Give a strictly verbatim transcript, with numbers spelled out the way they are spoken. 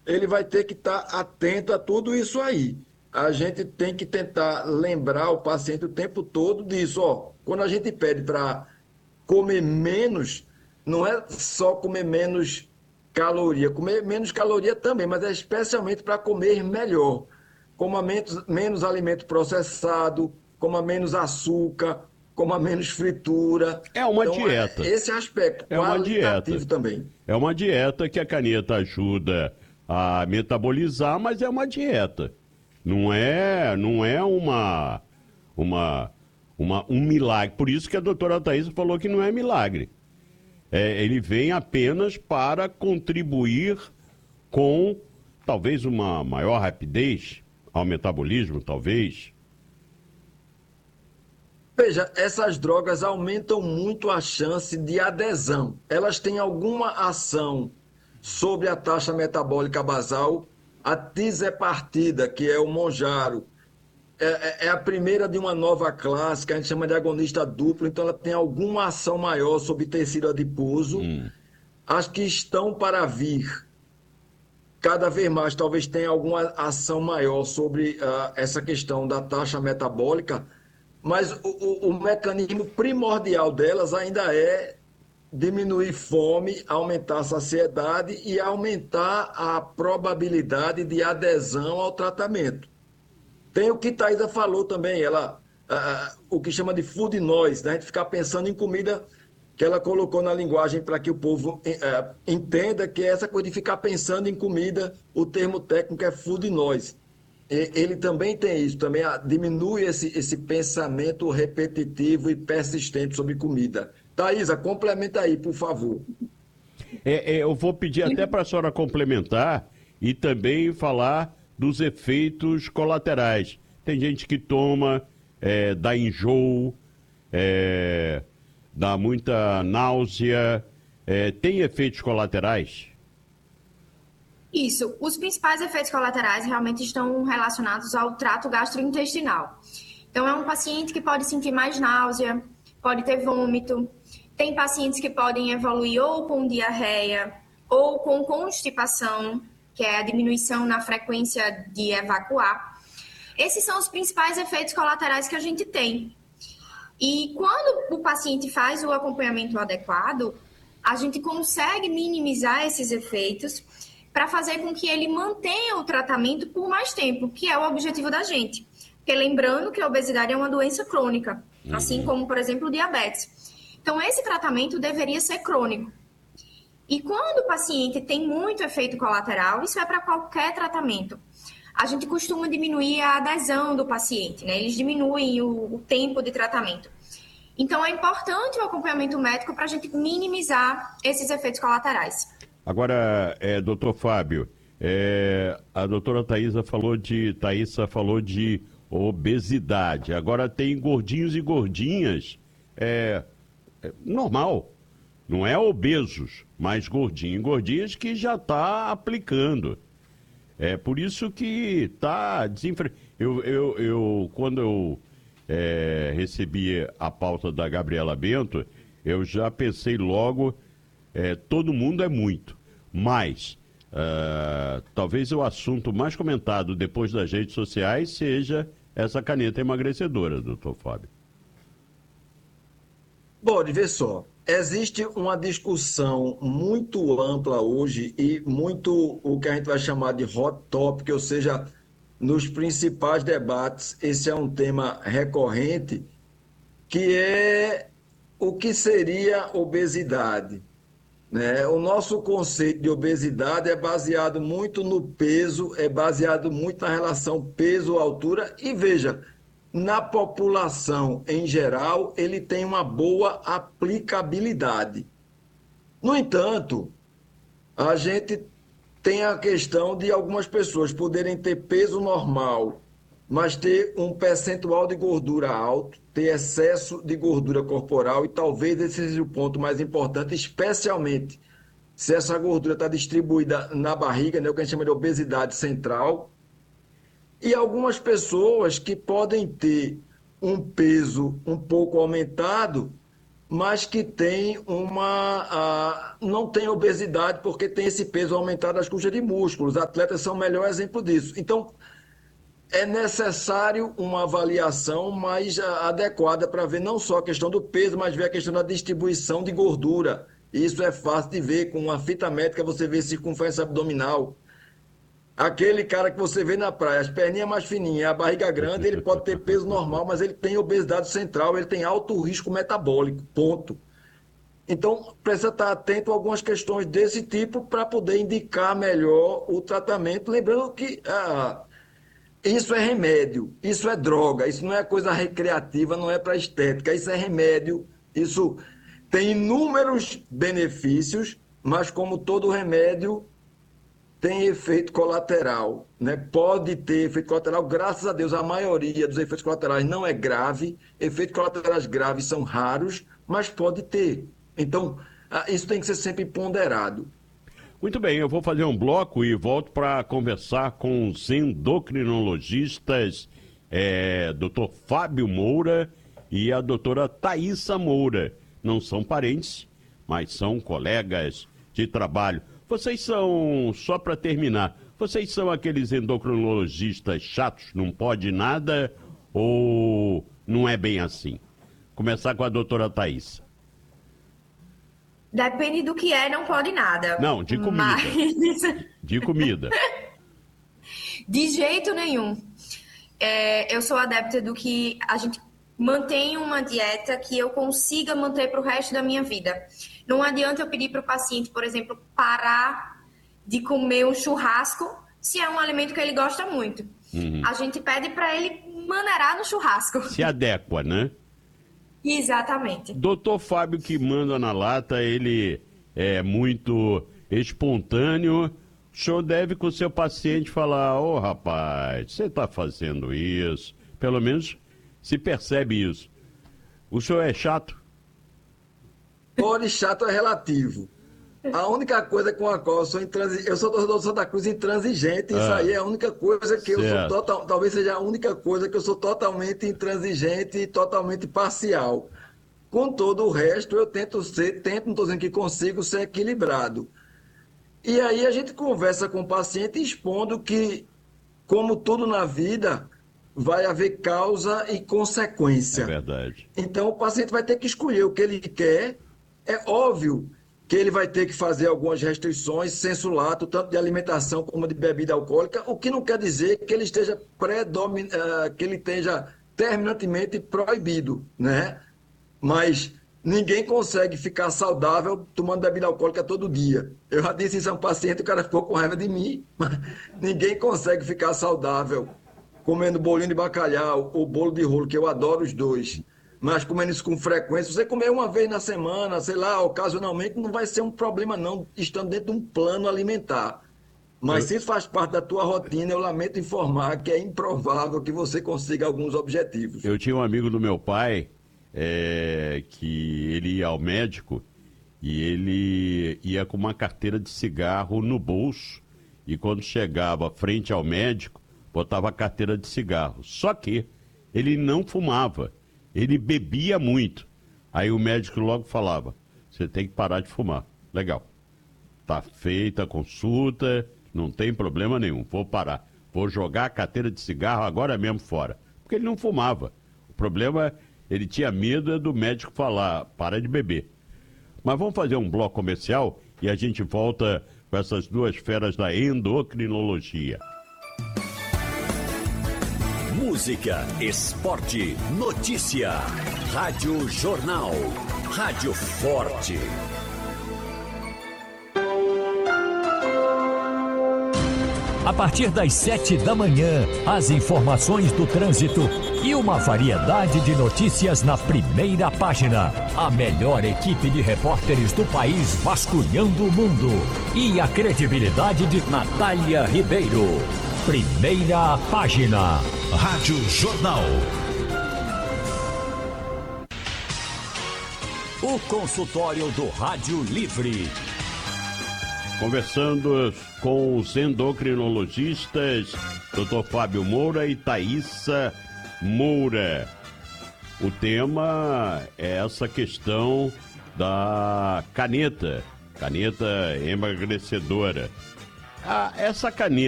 ele vai ter que estar atento a tudo isso aí. A gente tem que tentar lembrar o paciente o tempo todo disso, ó. Quando a gente pede para comer menos, não é só comer menos caloria, comer menos caloria também, mas é especialmente para comer melhor. Coma menos, menos alimento processado, coma menos açúcar, coma menos fritura. É uma Então, é dieta. esse aspecto É uma dieta. qualitativo também. É uma dieta que a caneta ajuda a metabolizar, mas é uma dieta. Não é, não é uma, uma, uma, um milagre. Por isso que a doutora Thaís falou que não é milagre. É, ele vem apenas para contribuir com talvez uma maior rapidez ao metabolismo, talvez. Veja, essas drogas aumentam muito a chance de adesão. Elas têm alguma ação sobre a taxa metabólica basal. A tirzepatida, que é o Monjaro, é, é é a primeira de uma nova classe, que a gente chama de agonista duplo, então ela tem alguma ação maior sobre tecido adiposo. Hum. As que estão para vir, cada vez mais, talvez tenha alguma ação maior sobre uh, essa questão da taxa metabólica, mas o, o, o mecanismo primordial delas ainda é diminuir fome, aumentar a saciedade e aumentar a probabilidade de adesão ao tratamento. Tem o que Thaisa falou também, ela, ah, o que chama de food noise, né? A gente ficar pensando em comida que ela colocou na linguagem para que o povo eh, entenda que é essa coisa de ficar pensando em comida, o termo técnico é food noise. E, ele também tem isso, também ah, diminui esse, esse pensamento repetitivo e persistente sobre comida. Thaisa, complementa aí, por favor. É, é, eu vou pedir até para a senhora complementar e também falar dos efeitos colaterais. Tem gente que toma, é, dá enjoo, é, dá muita náusea. É, tem efeitos colaterais? Isso. Os principais efeitos colaterais realmente estão relacionados ao trato gastrointestinal. Então, é um paciente que pode sentir mais náusea, pode ter vômito. Tem pacientes que podem evoluir ou com diarreia ou com constipação, que é a diminuição na frequência de evacuar. Esses são os principais efeitos colaterais que a gente tem. E quando o paciente faz o acompanhamento adequado, a gente consegue minimizar esses efeitos para fazer com que ele mantenha o tratamento por mais tempo, que é o objetivo da gente. Porque lembrando que a obesidade é uma doença crônica, uhum. assim como, por exemplo, o diabetes. Então, esse tratamento deveria ser crônico. E quando o paciente tem muito efeito colateral, isso é para qualquer tratamento. A gente costuma diminuir a adesão do paciente, né? Eles diminuem o, o tempo de tratamento. Então, é importante o acompanhamento médico para a gente minimizar esses efeitos colaterais. Agora, é, doutor Fábio, é, a doutora Thaisa falou de, Thaisa falou de obesidade. Agora tem gordinhos e gordinhas, é, é normal, não é obesos, mas gordinhos e gordinhas que já está aplicando. É por isso que está desenfre... Eu, eu, eu, quando eu é, recebi a pauta da Gabriela Bento, eu já pensei logo, é, todo mundo é muito, mas uh, talvez o assunto mais comentado depois das redes sociais seja essa caneta emagrecedora, doutor Fábio. Bom, vê só, existe uma discussão muito ampla hoje e muito o que a gente vai chamar de hot topic, ou seja, nos principais debates, esse é um tema recorrente, que é o que seria obesidade. Né? O nosso conceito de obesidade é baseado muito no peso, é baseado muito na relação peso-altura e veja, na população em geral, ele tem uma boa aplicabilidade. No entanto, a gente tem a questão de algumas pessoas poderem ter peso normal, mas ter um percentual de gordura alto, ter excesso de gordura corporal, e talvez esse seja o ponto mais importante, especialmente se essa gordura está distribuída na barriga, né, o que a gente chama de obesidade central, e algumas pessoas que podem ter um peso um pouco aumentado, mas que tem uma, a, não tem obesidade porque tem esse peso aumentado das custas de músculos. Atletas são o melhor exemplo disso. Então, é necessário uma avaliação mais adequada para ver não só a questão do peso, mas ver a questão da distribuição de gordura. Isso é fácil de ver, com uma fita métrica você vê circunferência abdominal. Aquele cara que você vê na praia, as perninhas mais fininhas, a barriga grande, ele pode ter peso normal, mas ele tem obesidade central, ele tem alto risco metabólico, ponto. Então, precisa estar atento a algumas questões desse tipo para poder indicar melhor o tratamento. Lembrando que ah, isso é remédio, isso é droga, isso não é coisa recreativa, não é para estética, isso é remédio, isso tem inúmeros benefícios, mas como todo remédio, tem efeito colateral, né? Pode ter efeito colateral, graças a Deus, a maioria dos efeitos colaterais não é grave, efeitos colaterais graves são raros, mas pode ter. Então, isso tem que ser sempre ponderado. Muito bem, eu vou fazer um bloco e volto para conversar com os endocrinologistas, é, doutor Fábio Moura e a doutora Thaísa Moura. Não são parentes, mas são colegas de trabalho. Vocês são, só para terminar, vocês são aqueles endocrinologistas chatos, não pode nada, ou não é bem assim? Começar com a doutora Thaísa. Depende do que é, não pode nada. Não, de comida. Mas... De comida. De jeito nenhum. É, eu sou adepta do que a gente mantém uma dieta que eu consiga manter para o resto da minha vida. Não adianta eu pedir para o paciente, por exemplo, parar de comer um churrasco se é um alimento que ele gosta muito. Uhum. A gente pede para ele maneirar no churrasco. Se adequa, né? Exatamente. Doutor Fábio, que manda na lata, ele é muito espontâneo. O senhor deve com o seu paciente falar: ô oh, rapaz, você está fazendo isso. Pelo menos se percebe isso. O senhor é chato? Pode, chato é relativo. A única coisa com a qual eu sou intransigente, eu sou torcedor do Santa Cruz intransigente, isso ah, aí é a única coisa que certo. eu sou total, talvez seja a única coisa que eu sou totalmente intransigente e totalmente parcial. Com todo o resto, eu tento ser, tento, não estou dizendo que consigo ser equilibrado. E aí a gente conversa com o paciente expondo que, como tudo na vida, vai haver causa e consequência. É verdade. Então o paciente vai ter que escolher o que ele quer. É óbvio que ele vai ter que fazer algumas restrições, sensu lato, tanto de alimentação como de bebida alcoólica, o que não quer dizer que ele esteja predomin... uh, que ele esteja terminantemente proibido, né? Mas ninguém consegue ficar saudável tomando bebida alcoólica todo dia. Eu já disse isso a um paciente, o cara ficou com raiva de mim, mas ninguém consegue ficar saudável comendo bolinho de bacalhau ou bolo de rolo, que eu adoro os dois. Mas comendo isso com frequência, você comer uma vez na semana, sei lá, ocasionalmente, não vai ser um problema não, estando dentro de um plano alimentar. Mas eu... se isso faz parte da tua rotina, eu lamento informar que é improvável que você consiga alguns objetivos. Eu tinha um amigo do meu pai, é, que ele ia ao médico e ele ia com uma carteira de cigarro no bolso e quando chegava frente ao médico, botava a carteira de cigarro. Só que ele não fumava. Ele bebia muito. Aí o médico logo falava: você tem que parar de fumar. Legal. Tá feita a consulta, não tem problema nenhum. Vou parar. Vou jogar a carteira de cigarro agora mesmo fora. Porque ele não fumava. O problema, ele tinha medo do médico falar: para de beber. Mas vamos fazer um bloco comercial e a gente volta com essas duas feras da endocrinologia. Música, esporte, notícia. Rádio Jornal. Rádio Forte. A partir das sete da manhã, as informações do trânsito e uma variedade de notícias na primeira página. A melhor equipe de repórteres do país vasculhando o mundo. E a credibilidade de Natália Ribeiro. Primeira página. Rádio Jornal. O consultório do Rádio Livre. Conversando com os endocrinologistas, doutor Fábio Moura e Thaísa Moura. o tema é essa questão da caneta, caneta emagrecedora. Ah, essa caneta